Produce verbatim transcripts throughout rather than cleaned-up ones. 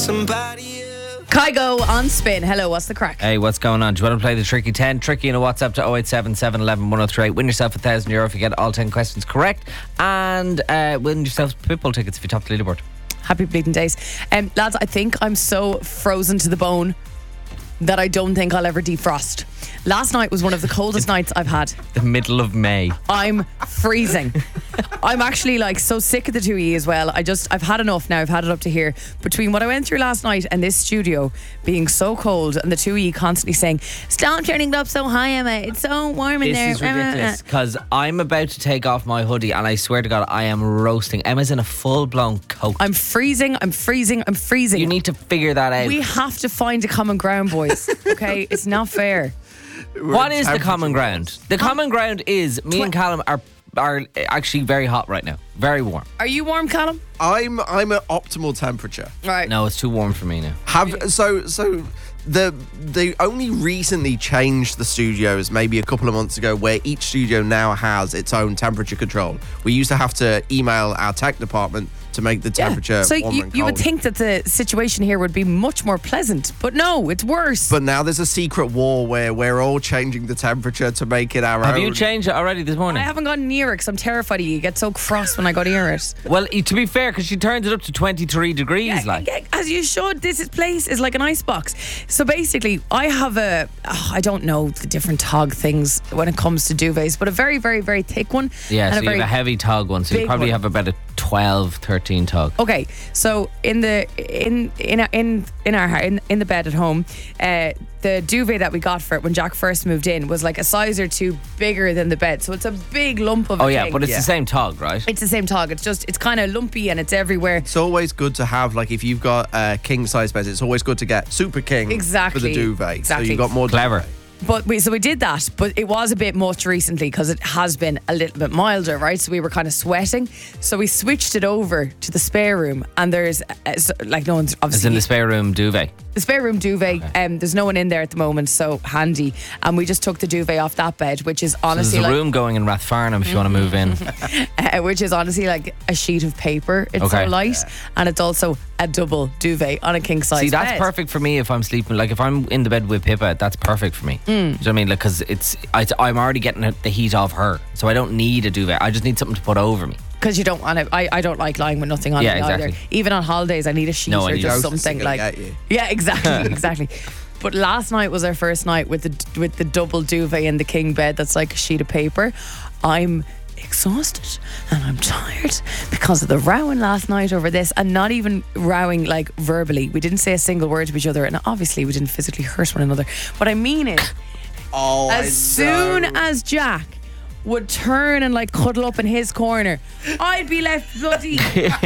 somebody else. Kygo on Spin. Hello, what's the crack? Hey, what's going on? Do you want to play the Tricky ten? Tricky in a WhatsApp to oh eight seven seven one one one oh three eight. Win yourself a thousand euro if you get all ten questions correct. And uh, win yourself Pitbull tickets if you top the leaderboard. Happy bleeding days. Um, lads, I think I'm so frozen to the bone that I don't think I'll ever defrost. Last night was one of the coldest nights I've had. The middle of May. I'm freezing. I'm actually like so sick of the two E as well. I just, I've had enough now. I've had it up to here. Between what I went through last night and this studio being so cold and the two E constantly saying, stop turning it up so high, Emma. It's so warm in there. This is ridiculous because I'm about to take off my hoodie and I swear to God, I am roasting. Emma's in a full-blown coat. I'm freezing. I'm freezing. I'm freezing. You need to figure that out. We have to find a common ground, boys. Okay? It's not fair. What is the common ground? The common ground is me and Callum are are actually very hot right now. Very warm. Are you warm, Callum? I'm I'm at optimal temperature. Right. No, it's too warm for me now. Have so so the they only recently changed the studios maybe a couple of months ago where each studio now has its own temperature control. We used to have to email our tech department to make the temperature yeah. So warmer you, and you would colder. think that the situation here would be much more pleasant, but no, it's worse. But now there's a secret war where we're all changing the temperature to make it our Have own. you changed it already this morning? I haven't gone near it because I'm terrified of you. You get so cross when I go near it. Well, to be fair, because she turned it up to twenty-three degrees, Yeah, like. yeah, as you should. This is, place is like an ice box. So basically, I have a, oh, I don't know the different tog things when it comes to duvets, but a very, very, very thick one. Yeah, and so a you very have a heavy tog one, so you big probably one. have about a twelve, thirteen tog. Okay, so in the in in in in our in, in the bed at home, uh, the duvet that we got for it when Jack first moved in was like a size or two bigger than the bed, so it's a big lump of. Oh a yeah, thing. but it's Yeah. the same tog, right? It's the same tog. It's just it's kind of lumpy and it's everywhere. It's always good to have, like, if you've got a king size bed, it's always good to get super king Exactly. for the duvet. Exactly. So you've got more Clever. duvet. But we so we did that, but it was a bit much recently because it has been a little bit milder, right? So we were kind of sweating. So we switched it over to the spare room, and there's uh, so, like no one's It's obviously in the spare room duvet. the spare room duvet. Um, there's no one in there at the moment, so handy. And we just took the duvet off that bed, which is So honestly there's a like, room going in Rathfarnham if you want to move in. uh, which is honestly like a sheet of paper. It's Okay. so light, and it's also a double duvet on a king size. See, that's bed. perfect for me if I'm sleeping. Like if I'm in the bed with Pippa, that's perfect for me. Mm. Do you know what I mean? Like, because it's I, I'm already getting the heat off her, so I don't need a duvet. I just need something to put over me. Because you don't want to. I, I don't like lying with nothing on Yeah, me exactly. either. Even on holidays, I need a sheet No, I or need just Ghosts are something gonna like. get you. Yeah, exactly, exactly. But last night was our first night with the with the double duvet in the king bed. That's like a sheet of paper. I'm exhausted and I'm tired because of the rowing last night over this, and not even rowing like verbally. We didn't say a single word to each other, and obviously we didn't physically hurt one another. What I mean is, Oh, I as soon know. as Jack would turn and like cuddle up in his corner, I'd be left bloody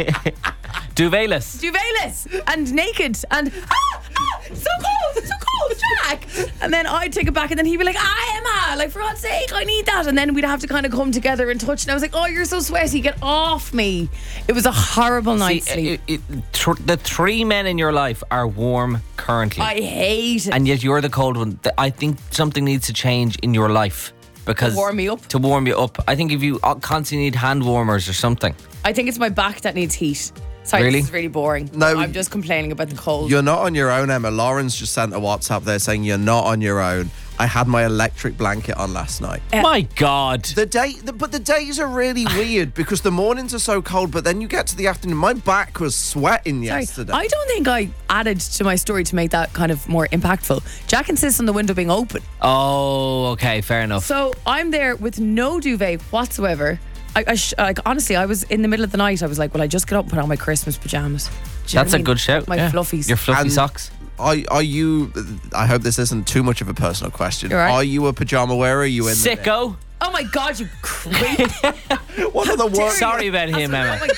Duvetless. duvetless and naked and ah, ah, so cold, so cold, Jack. And then I'd take it back, and then he'd be like, ah, Emma, like for God's sake, I need that. And then we'd have to kind of come together and touch. And I was like, oh, you're so sweaty, get off me. It was a horrible night's See, sleep. it, it, tr- the three men in your life are warm currently, I hate it. and yet you're the cold one. Th- I think something needs to change in your life because To warm me up? To warm you up. I think if you uh, constantly need hand warmers or something. I think it's my back that needs heat. Sorry, Really? this is really boring. No, I'm just complaining about the cold. You're not on your own, Emma. Lauren's just sent a WhatsApp there saying you're not on your own. I had my electric blanket on last night. My God. The day, the, but the days are really weird because the mornings are so cold, but then you get to the afternoon. My back was sweating Sorry, yesterday. I don't think I added to my story to make that kind of more impactful. Jack insists on the window being open. Oh, okay, fair enough. So I'm there with no duvet whatsoever. I, I sh- like honestly, I was in the middle of the night. I was like, "Well, I just get up and put on my Christmas pajamas." Do you know That's what I a mean? good shout. My yeah. fluffies. Your fluffy And- socks. Are, are you? I hope this isn't too much of a personal question. You're right. Are you a pajama wearer? Are you in Sicko. Oh my God, you creep! The, what are the work? Sorry about him, Emma. Oh my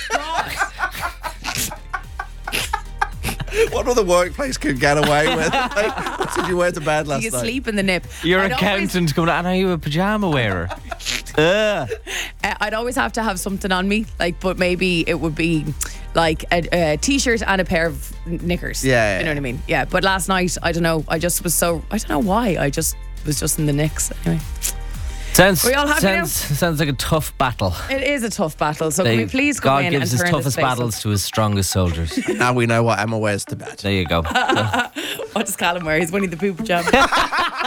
God! What other workplace could get away with? Like, what did you wear to bed last You night? sleep in the nip. Your I'd always- accountant coming out, and are you a pajama wearer? Ugh. Uh, I'd always have to have something on me, like, but maybe it would be like a, a t-shirt and a pair of knickers. Yeah, yeah, you know what I mean. Yeah, but last night, I don't know. I just was so I don't know why. I just was just in the nicks anyway. Sounds, Are we all happy sounds, sounds like a tough battle. It is a tough battle. So They- can we please come God in gives and his turn toughest this face battles to his strongest soldiers. Now we know what Emma wears to bed. There you go. Up? What does Callum wear? He's Winnie the Pooh pajama.